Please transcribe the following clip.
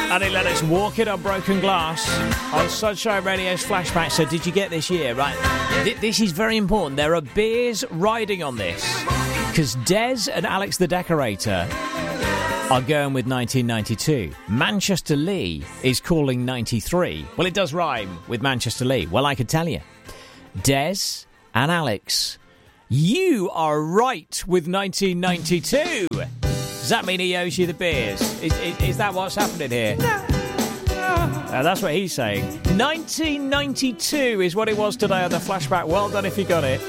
And he let us walk it on broken glass on Sunshine Radio's Flashback. So did you get this year? Right. This is very important. There are beers riding on this. Because Des and Alex the Decorator are going with 1992. Manchester Lee is calling 93. Well, it does rhyme with Manchester Lee. Well, I could tell you. Des and Alex, you are right with 1992. Does that mean he owes you the beers? Is that what's happening here? No. That's what he's saying. 1992 is what it was today on the Flashback. Well done if you got it.